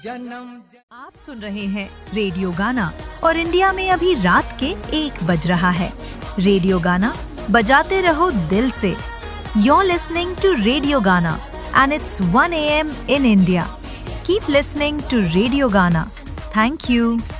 आप सुन रहे हैं रेडियो गाना और इंडिया में अभी रात के 1 बज रहा है। रेडियो गाना बजाते रहो दिल से। You're listening to Radio Gana and it's 1 a.m. in India. Keep listening to Radio Gana. Thank you.